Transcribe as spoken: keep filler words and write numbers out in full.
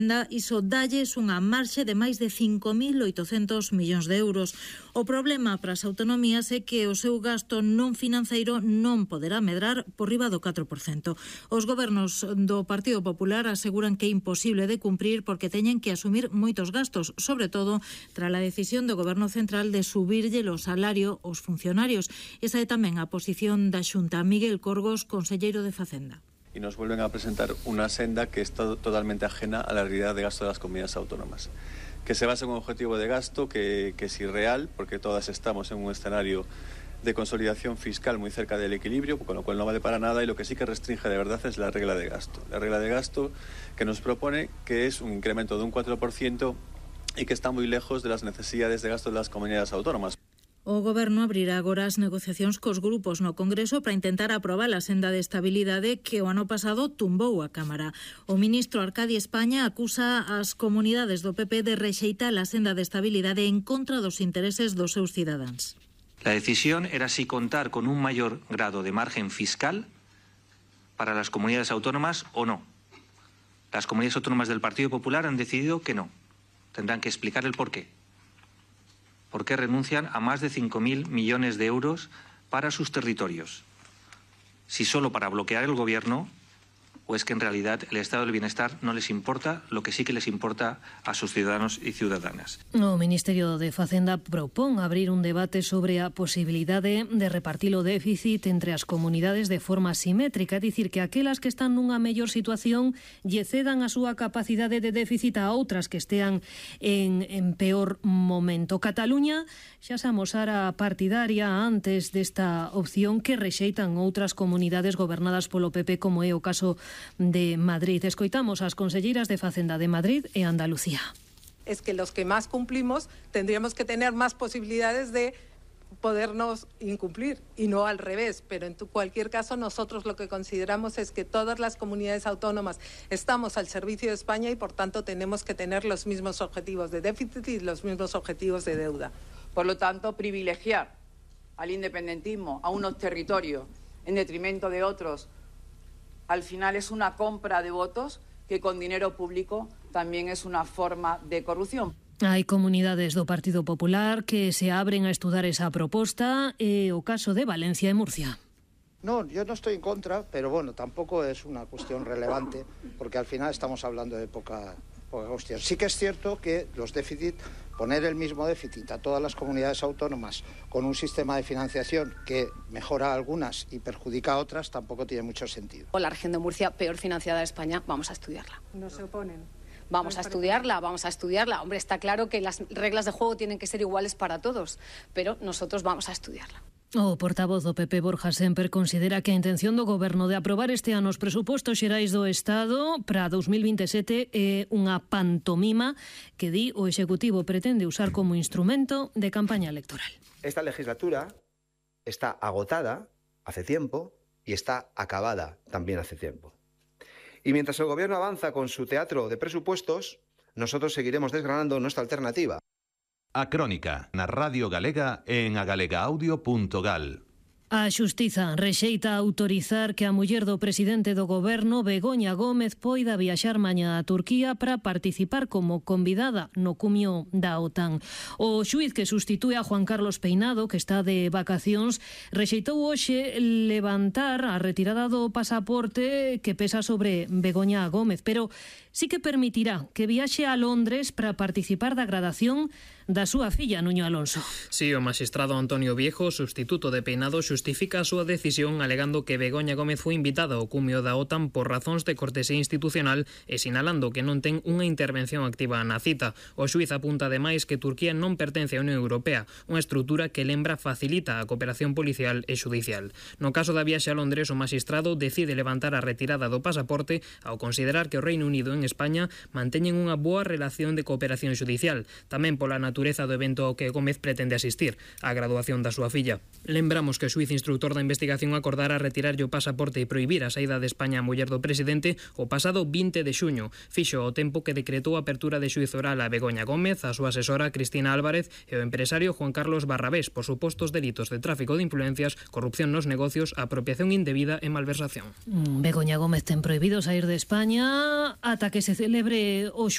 Iso dalles unha marxe de máis de cinco mil oitocentos millóns de euros. O problema para as autonomías é que o seu gasto non financeiro non poderá medrar por riba do catro por cento. Os gobernos do Partido Popular aseguran que é imposible de cumprir porque teñen que asumir moitos gastos, sobre todo tras a decisión do Goberno Central de subirlle o salario aos funcionarios. Esa é tamén a posición da Xunta. Miguel Corgos, conselleiro de Facenda. Y nos vuelven a presentar una senda que está totalmente ajena a la realidad de gasto de las comunidades autónomas, que se basa en un objetivo de gasto que, que es irreal, porque todas estamos en un escenario de consolidación fiscal muy cerca del equilibrio, con lo cual no vale para nada, y lo que sí que restringe de verdad es la regla de gasto. La regla de gasto que nos propone que es un incremento de un cuatro por ciento y que está muy lejos de las necesidades de gasto de las comunidades autónomas. O Goberno abrirá agora as negociacións cos grupos no Congreso para intentar aprobar a senda de estabilidade que o ano pasado tumbou a Cámara. O ministro Arcadi España acusa as comunidades do P P de rexeitar a senda de estabilidade en contra dos intereses dos seus cidadáns. La decisión era si contar con un mayor grado de margen fiscal para las comunidades autónomas o no. Las comunidades autónomas del Partido Popular han decidido que no. Tendrán que explicar el porqué. ¿Por qué renuncian a más de cinco mil millones de euros para sus territorios? Si solo para bloquear el gobierno, o es que en realidad el estado del bienestar no les importa lo que sí que les importa a sus ciudadanos y ciudadanas. O Ministerio de Facenda propón abrir un debate sobre a posibilidade de repartir o déficit entre as comunidades de forma simétrica, é dicir, que aquelas que están nunha mellor situación lle cedan a súa capacidade de déficit a outras que estean en, en peor momento. Cataluña xa se amosara partidaria antes desta opción que rexeitan outras comunidades gobernadas polo P P, como é o caso de Madrid. Escoitamos as conselleiras de Facenda de Madrid e Andalucía. Es que los que más cumplimos tendríamos que tener más posibilidades de podernos incumplir y no al revés, pero en tu, cualquier caso nosotros lo que consideramos es que todas las comunidades autónomas estamos al servicio de España y por tanto tenemos que tener los mismos objetivos de déficit y los mismos objetivos de deuda. Por lo tanto, privilegiar al independentismo, a unos territorios en detrimento de otros, al final es una compra de votos que con dinero público también es una forma de corrupción. Hai comunidades do Partido Popular que se abren a estudar esa proposta, e o caso de Valencia e Murcia. No, yo no estoy en contra, pero bueno, tampoco es una cuestión relevante, porque al final estamos hablando de poca, poca cuestión. Sí que es cierto que los déficits, poner el mismo déficit a todas las comunidades autónomas con un sistema de financiación que mejora a algunas y perjudica a otras, tampoco tiene mucho sentido. O la región de Murcia, peor financiada de España, vamos a estudiarla. No se oponen. Vamos a estudiarla, vamos a estudiarla. Hombre, está claro que las reglas de juego tienen que ser iguales para todos, pero nosotros vamos a estudiarla. O portavoz do P P, Borja Sémper, considera que a intención do Goberno de aprobar este ano os presupostos xerais do Estado para dos mil vinte e sete é unha pantomima que di o Executivo pretende usar como instrumento de campaña electoral. Esta legislatura está agotada hace tiempo y está acabada también hace tiempo. Y mientras el Gobierno avanza con su teatro de presupuestos, nosotros seguiremos desgranando nuestra alternativa. A Crónica, na Radio Galega e en agalegaaudio punto gal. A Xustiza rexeita autorizar que a muller do presidente do Goberno, Begoña Gómez, poida viaxar mañá a Turquía para participar como convidada no cumio da OTAN. O xuíz que sustitúe a Juan Carlos Peinado, que está de vacacións, rexeitou hoxe levantar a retirada do pasaporte que pesa sobre Begoña Gómez, pero sí que permitirá que viaxe a Londres para participar da gradación da súa filla, Nuño Alonso. Sí, o magistrado Antonio Viejo, sustituto de Peinado, xustifica a súa decisión alegando que Begoña Gómez foi invitada ao cumio da OTAN por razóns de cortesía institucional e sinalando que non ten unha intervención activa na cita. O xuiz apunta ademais que Turquía non pertence á Unión Europea, unha estrutura que lembra facilita a cooperación policial e xudicial. No caso da viaxe a Londres, o magistrado decide levantar a retirada do pasaporte ao considerar que o Reino Unido en España manteñen unha boa relación de cooperación xudicial, tamén pola natureza do evento ao que Gómez pretende asistir, a graduación da súa filla. Lembramos que o xuiz instructor da investigación acordara retirarlle o pasaporte e prohibir a saída de España a muller do presidente o pasado vinte de xuño, fixo o tempo que decretou a apertura de xuízo oral a Begoña Gómez, a súa asesora Cristina Álvarez e o empresario Juan Carlos Barrabés por supostos delitos de tráfico de influencias, corrupción nos negocios, apropiación indebida e malversación. Begoña Gómez ten prohibido sair de España ata que se celebre o